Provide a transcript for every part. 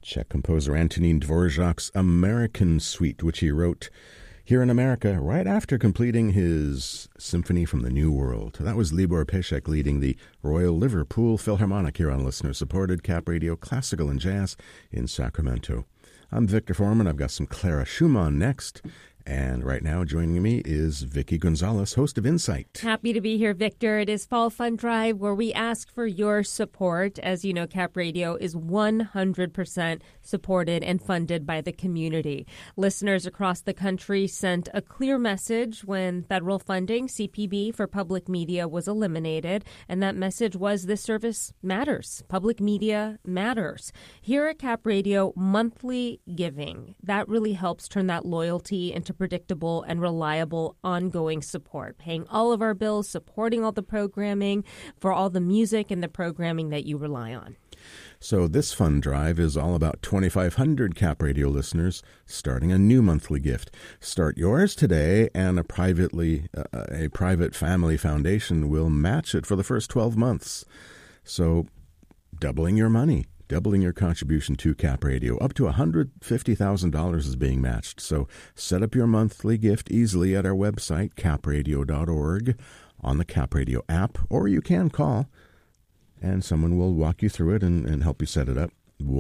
Czech composer Antonín Dvořák's American Suite, which he wrote here in America right after completing his Symphony from the New World. That was Libor Pešek leading the Royal Liverpool Philharmonic here on listener-supported Cap Radio Classical and Jazz in Sacramento. I'm Victor Foreman. I've got some Clara Schumann next. And right now joining me is Vicky Gonzalez, host of Insight. Happy to be here, Victor. It is Fall Fund Drive, where we ask for your support. As you know, Cap Radio is 100% supported and funded by the community. Listeners across the country sent a clear message when federal funding, CPB, for public media was eliminated. And that message was this service matters. Public media matters. Here at Cap Radio, monthly giving, that really helps turn that loyalty into predictable and reliable ongoing support, paying all of our bills, supporting all the programming for all the music and the programming that you rely on. So this fund drive is all about 2,500 Cap Radio listeners starting a new monthly gift. Start yours today, and a private family foundation will match it for the first 12 months. So doubling your money. Doubling your contribution to Cap Radio. Up to $150,000 is being matched. So set up your monthly gift easily at our website, capradio.org, on the Cap Radio app, or you can call, and someone will walk you through it and help you set it up.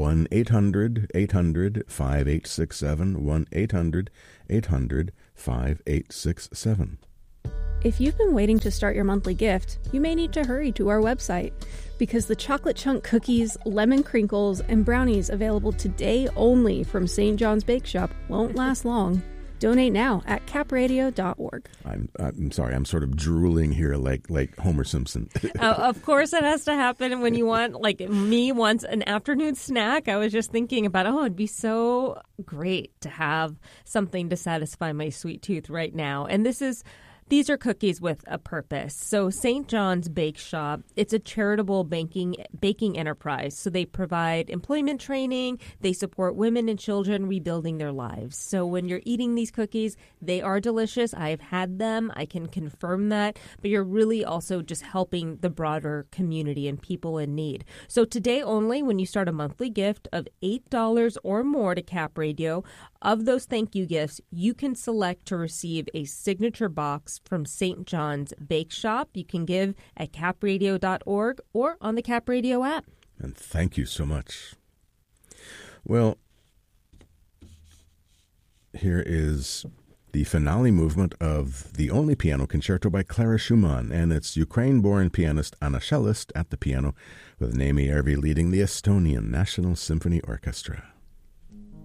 1-800-800-5867, 1-800-800-5867. If you've been waiting to start your monthly gift, you may need to hurry to our website, because the chocolate chunk cookies, lemon crinkles, and brownies available today only from St. John's Bake Shop won't last long. Donate now at capradio.org. I'm sorry, I'm sort of drooling here like Homer Simpson. Of course it has to happen when you want, like me wants an afternoon snack. I was just thinking about, it'd be so great to have something to satisfy my sweet tooth right now. And these are cookies with a purpose. So St. John's Bake Shop, it's a charitable baking enterprise. So they provide employment training. They support women and children rebuilding their lives. So when you're eating these cookies, they are delicious. I've had them. I can confirm that. But you're really also just helping the broader community and people in need. So today only, when you start a monthly gift of $8 or more to Cap Radio, of those thank you gifts, you can select to receive a signature box from St. John's Bake Shop. You can give at capradio.org or on the Cap Radio app. And thank you so much. Well, here is the finale movement of the only piano concerto by Clara Schumann, and it's Ukraine-born pianist Anna Cellist at the piano, with Naomi Ervi leading the Estonian National Symphony Orchestra.